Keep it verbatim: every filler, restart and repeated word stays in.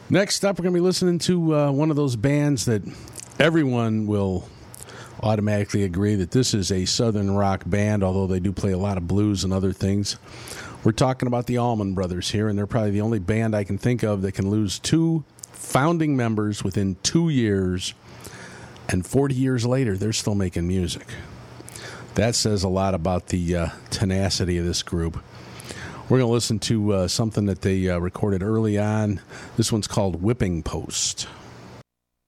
Next up, we're going to be listening to uh, one of those bands that everyone will automatically agree that this is a southern rock band, although they do play a lot of blues and other things. We're talking about the Allman Brothers here, and they're probably the only band I can think of that can lose two founding members within two years, and forty years later, they're still making music. That says a lot about the uh, tenacity of this group. We're going to listen to uh, something that they uh, recorded early on. This one's called Whipping Post.